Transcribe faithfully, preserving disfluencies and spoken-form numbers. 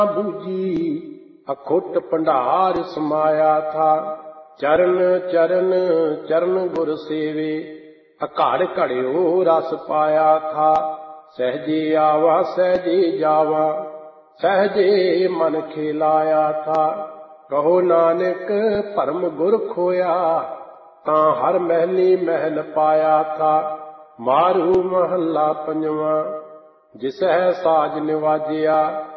बूझी अखुट भंडार समाया था। चरण चरण चरण गुर सेवे अघड़ घड़ियो रस पाया था। सहजे आवा सहजे जावा सहजे मन खिलाया था। कहो नानक भरम गुर खोया तां हर महली महल पाया था। मारू महला पंजवा जिसह साज निवाजिया